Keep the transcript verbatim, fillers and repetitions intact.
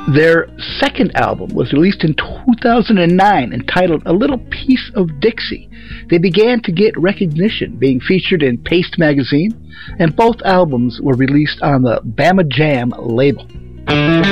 Their second album was released in two thousand nine, entitled A Little Piece of Dixie. They began to get recognition, being featured in Paste magazine, and both albums were released on the Bama Jam label.